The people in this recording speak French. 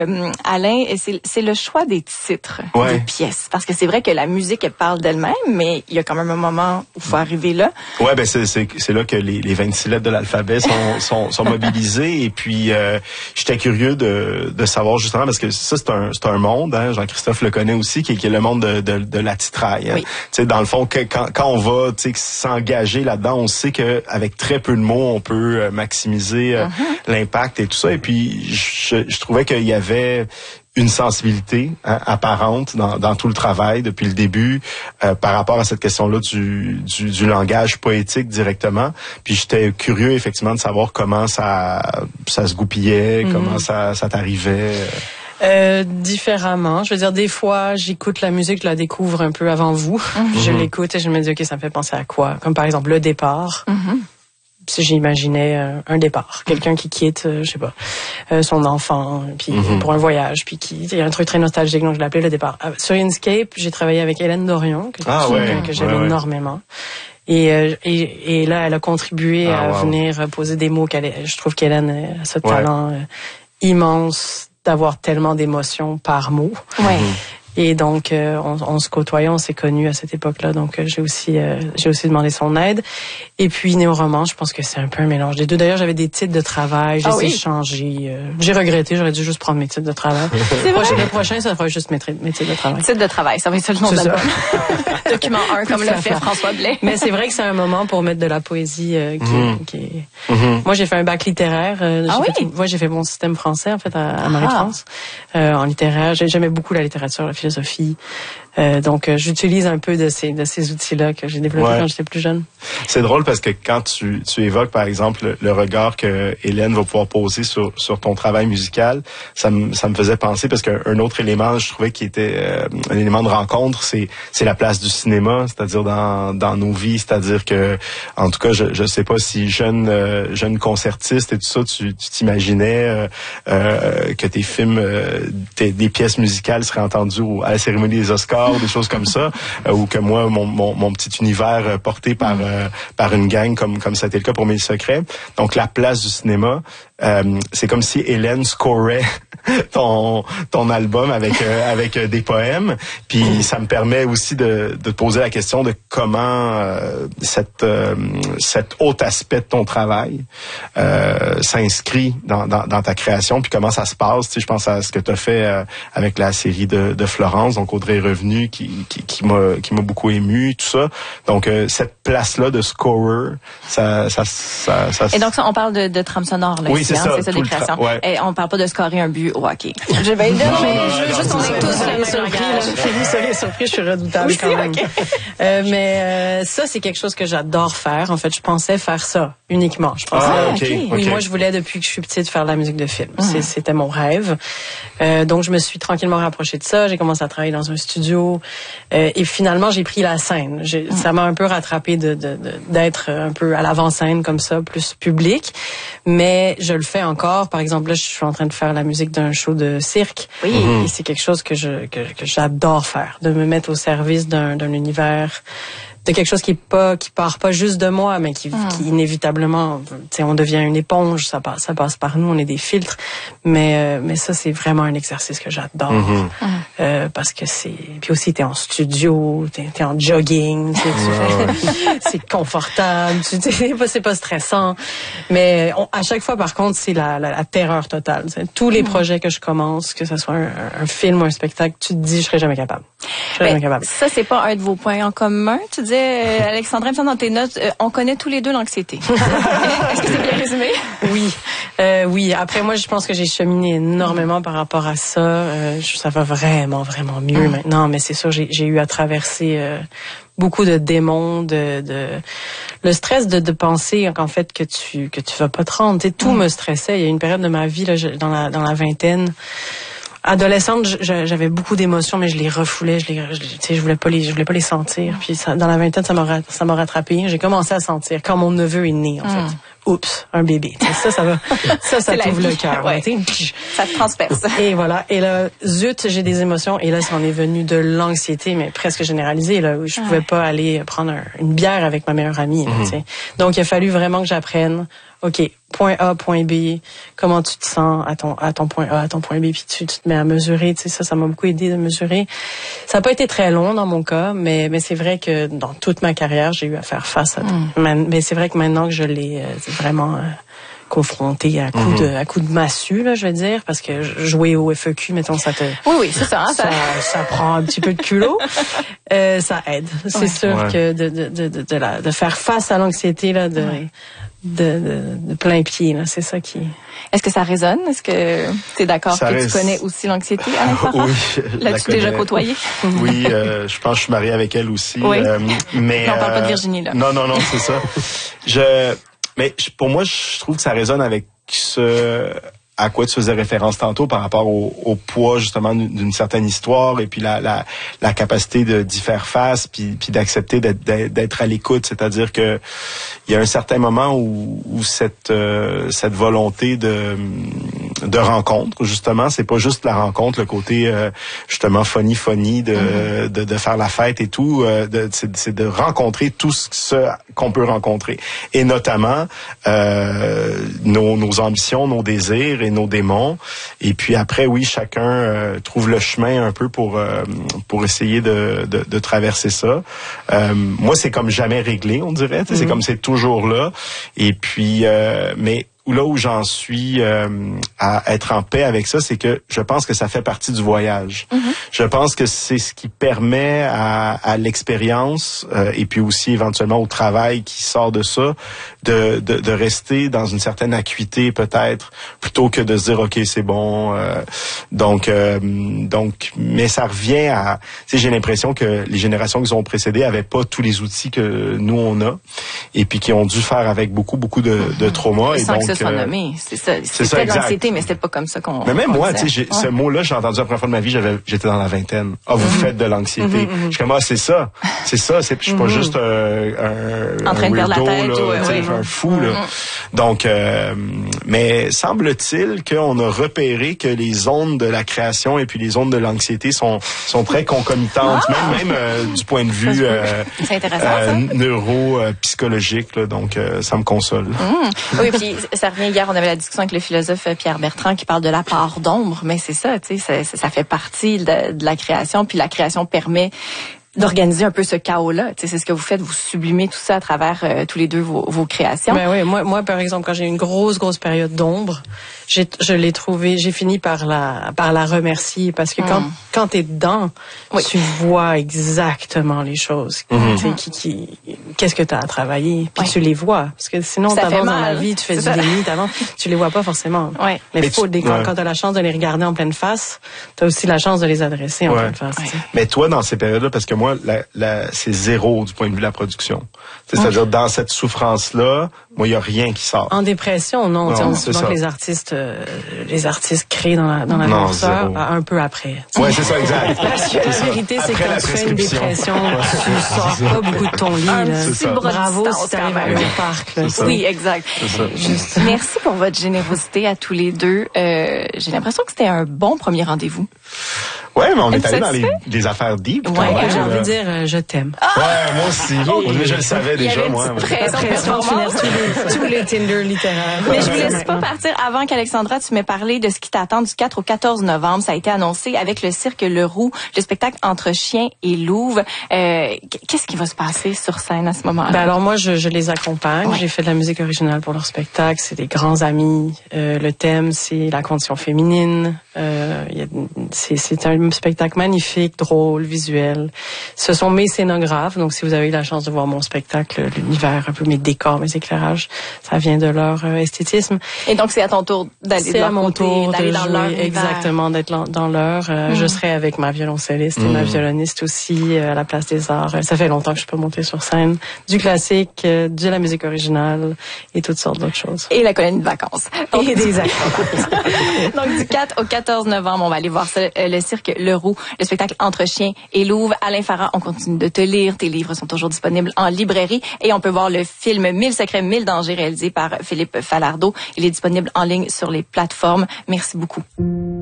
Alain, c'est le choix des titres des pièces. Parce que c'est vrai que la musique, elle parle d'elle-même, mais il y a quand même un moment où il faut arriver là. Ouais, ben c'est là que les 26 lettres de l'alphabet sont mobilisées. Et puis, j'étais curieux de savoir justement, parce que ça, c'est un monde, hein, Jean-Christophe le connaît aussi, qui est le monde de la titraille. Hein. Oui. Tu sais, dans le fond, quand on va s'engager là-dedans, on sait qu'avec très peu de mots, on peut maximiser l'impact et tout ça. Et puis, je trouvais qu'il y avait une sensibilité apparente dans tout le travail depuis le début par rapport à cette question-là du langage poétique directement. Puis j'étais curieux effectivement de savoir comment ça se goupillait, comment ça t'arrivait. Différemment. Je veux dire, des fois, j'écoute la musique, je la découvre un peu avant vous. Je l'écoute et je me dis, OK, ça me fait penser à quoi? Comme par exemple, le départ. Si j'imaginais un départ, quelqu'un qui quitte, je sais pas, son enfant, puis pour un voyage, puis il y a un truc très nostalgique, donc je l'appelais le départ. Sur Inkscape, j'ai travaillé avec Hélène Dorion, que j'aime énormément. Et là, elle a contribué à venir poser des mots je trouve qu'Hélène a ce talent immense d'avoir tellement d'émotions par mot. Et donc, on se côtoyait, on s'est connus à cette époque-là. Donc, j'ai aussi demandé son aide. Et puis, néo-roman, je pense que c'est un peu un mélange des deux. D'ailleurs, j'avais des titres de travail. J'ai essayé de changer. J'ai regretté. J'aurais dû juste prendre mes titres de travail. Le prochain, ça sera juste mes titres de travail. Titres de travail, ça va être ça le nom de l'album. Document 1, comme l'a fait François Blais. Mais c'est vrai que c'est un moment pour mettre de la poésie qui est... Moi, j'ai fait un bac littéraire. J'ai fait mon système français, en fait, à Marie-France. En littéraire. J'aimais beaucoup la littérature, la philosophie. Donc, j'utilise un peu de ces outils-là que j'ai développés quand j'étais plus jeune. C'est drôle parce que quand tu évoques, par exemple, le regard que Hélène va pouvoir poser sur ton travail musical, ça me faisait penser, parce qu'un autre élément, je trouvais qui était un élément de rencontre, c'est la place du cinéma, c'est-à-dire dans nos vies, c'est-à-dire que, en tout cas, je sais pas si jeune concertiste et tout ça, tu t'imaginais que tes films, des pièces musicales seraient entendues à la cérémonie des Oscars, ou des choses comme ça, ou que moi, mon petit univers porté par une gang comme ça a été le cas pour Mes Secrets. Donc, la place du cinéma, c'est comme si Hélène scorait ton album avec des poèmes. Puis ça me permet aussi de te poser la question de comment cet autre aspect de ton travail s'inscrit dans ta création, puis comment ça se passe. Tu sais, je pense à ce que tu as fait avec la série de Florence, donc Audrey est revenue, qui m'a beaucoup ému, tout ça. Donc cette place-là de scorer, ça. Et donc ça, on parle de trame sonore là. Oui, c'est ça des créations. Et on parle pas de scorer un but au hockey. Je vais dire, mais juste on est tous surpris, je suis redoutable quand même. Mais ça, c'est quelque chose que j'adore faire. En fait, je pensais faire ça uniquement. Je pensais, oui, moi, je voulais depuis que je suis petite faire de la musique de film. C'était mon rêve. Donc, je me suis tranquillement rapprochée de ça. J'ai commencé à travailler dans un studio. Et finalement, j'ai pris la scène. Ça m'a un peu rattrapée d'être un peu à l'avant-scène comme ça, plus public. Mais je le fais encore. Par exemple, là, je suis en train de faire la musique d'un show de cirque. Oui. Et c'est quelque chose que j'adore faire, de me mettre au service d'un univers, de quelque chose qui part pas juste de moi, mais qui inévitablement, tu sais, on devient une éponge, ça passe par nous, on est des filtres. Mais ça, c'est vraiment un exercice que j'adore. Parce que puis aussi, t'es en studio, t'es en jogging, c'est confortable, c'est pas stressant. Mais à chaque fois, par contre, c'est la terreur totale. Tous les projets que je commence, que ce soit un film ou un spectacle, tu te dis, je serai jamais capable. Ça, c'est pas un de vos points en commun. Tu disais, Alexandra, il me semble dans tes notes, on connaît tous les deux l'anxiété. Est-ce que c'est bien résumé? Oui. Après, moi, je pense que j'ai cheminé énormément par rapport à ça. Ça va vraiment, vraiment mieux maintenant. Mais c'est sûr, j'ai eu à traverser beaucoup de démons, le stress de penser qu'en fait que tu vas pas te rendre. Tout me stressait. Il y a une période de ma vie là, dans la vingtaine. Adolescente, j'avais beaucoup d'émotions, mais je les refoulais, je voulais pas les sentir. Puis dans la vingtaine, ça m'a rattrapé. J'ai commencé à sentir quand mon neveu est né, en fait. Oups, un bébé. Ça t'ouvre le cœur. Ouais. Ça te transperce. Et voilà. Et là, zut, j'ai des émotions. Et là, ça en est venu de l'anxiété, mais presque généralisée. Là, où je pouvais pas aller prendre une bière avec ma meilleure amie. Là, donc, il a fallu vraiment que j'apprenne OK, point A, point B, comment tu te sens à ton point A, à ton point B, puis tu te mets à mesurer, tu sais, ça m'a beaucoup aidé de mesurer. Ça n'a pas été très long dans mon cas, mais c'est vrai que dans toute ma carrière, j'ai eu à faire face à mais c'est vrai que maintenant que je l'ai vraiment confronté à coup de massue, là, je vais dire, parce que jouer au FEQ, mettons, ça te... Oui, c'est ça. Hein, ça prend un petit peu de culot. Ça aide. C'est sûr que de faire face à l'anxiété, là, de plein pied, là, c'est ça qui... Est-ce que ça résonne? Est-ce que tu es d'accord que tu connais aussi l'anxiété, Alain Farah? Oui. L'as-tu déjà côtoyé? Oui, je pense que je suis marié avec elle aussi. Oui. Mais on parle pas de Virginie, là. Non, c'est ça. Mais pour moi, je trouve que ça résonne avec ce à quoi tu faisais référence tantôt par rapport au poids justement d'une certaine histoire et puis la capacité d'y faire face puis d'accepter d'être à l'écoute, c'est-à-dire que il y a un certain moment où cette volonté de rencontre, justement, c'est pas juste la rencontre, le côté justement funny de faire la fête et tout, c'est de rencontrer tout ce qu'on peut rencontrer, et notamment nos ambitions, nos désirs et nos démons. Et puis après, oui, chacun trouve le chemin un peu pour essayer de traverser ça. Moi, c'est comme jamais réglé, on dirait. C'est comme c'est toujours là. Et puis, mais là où j'en suis à être en paix avec ça, c'est que je pense que ça fait partie du voyage. Je pense que c'est ce qui permet à l'expérience et puis aussi éventuellement au travail qui sort de ça, de rester dans une certaine acuité peut-être, plutôt que de se dire OK, c'est bon. Donc mais ça revient à, tu sais, j'ai l'impression que les générations qui nous ont précédées avaient pas tous les outils que nous on a, et puis qui ont dû faire avec beaucoup de traumas. Et donc soit nommé, c'est ça. C'était de l'anxiété, mais c'était pas comme ça qu'on... Mais même moi, tu sais, ce mot-là, j'ai entendu la première fois de ma vie, j'étais dans la vingtaine. Ah, vous faites de l'anxiété. Je suis comme, c'est ça. Je suis pas juste en train de perdre la tête, là, un fou, là. Donc, mais semble-t-il qu'on a repéré que les zones de la création et puis les zones de l'anxiété sont très concomitantes, même du point de vue neuro-psychologique, là, donc ça me console. Oui, puis ça revient, hier, on avait la discussion avec le philosophe Pierre Bertrand qui parle de la part d'ombre, mais c'est ça, tu sais, ça fait partie de la création, puis la création permet d'organiser un peu ce chaos-là. Tu sais, c'est ce que vous faites, vous sublimez tout ça à travers tous les deux vos créations. Ben oui, moi par exemple, quand j'ai eu une grosse période d'ombre, je l'ai trouvé, j'ai fini par la remercier, parce que quand t'es dedans, tu vois exactement les choses. Qu'est-ce que t'as à travailler, puis tu les vois, parce que sinon t'avances dans la vie, tu fais du déni, tu les vois pas forcément. Mais quand t'as la chance de les regarder en pleine face, t'as aussi la chance de les adresser en pleine face. Mais toi, dans ces périodes-là, parce que moi, c'est zéro du point de vue de la production. C'est-à-dire, dans cette souffrance-là, moi, il y a rien qui sort. En dépression, non. On dit souvent que les artistes créent dans la noirceur un peu après. Oui, c'est ça, exact. Parce que la vérité, c'est que quand tu fais une dépression, tu sors pas beaucoup de ton lit. Bravo si t'arrives à un parc. Oui, exact. Merci pour votre générosité à tous les deux. J'ai l'impression que c'était un bon premier rendez-vous. Ouais, mais on est allé dans les affaires deep. Ouais, j'ai envie de dire je t'aime. Ouais, moi aussi. Je le savais déjà, moi. Pression de finir tous les Tinder littéraires. Mais je vous laisse pas partir avant qu'Alexandra, tu m'aies parlé de ce qui t'attend du 4 au 14 novembre. Ça a été annoncé avec le Cirque Leroux, le spectacle Entre chien et louve. Qu'est-ce qui va se passer sur scène à ce moment-là? Ben alors moi, je les accompagne. Ouais. J'ai fait de la musique originale pour leur spectacle. C'est des grands amis. Le thème, c'est la condition féminine. C'est un spectacle magnifique, drôle, visuel. Ce sont mes scénographes, donc si vous avez eu la chance de voir mon spectacle, l'univers, un peu mes décors, mes éclairages, ça vient de leur esthétisme. Et donc c'est à ton tour d'aller dans leur exactement, d'être dans leur. Je serai avec ma violoncelliste et ma violoniste aussi à la Place des Arts. Ça fait longtemps que je peux monter sur scène. Du classique, de la musique originale et toutes sortes d'autres choses. Et la colonie de vacances. Donc, et des acteurs. Donc du 4 au 14 novembre, on va aller voir ça, le Cirque Leroux, le spectacle Entre chien et louve. Alain Farah, on continue de te lire. Tes livres sont toujours disponibles en librairie et on peut voir le film 1000 secrets, 1000 dangers réalisé par Philippe Falardeau. Il est disponible en ligne sur les plateformes. Merci beaucoup.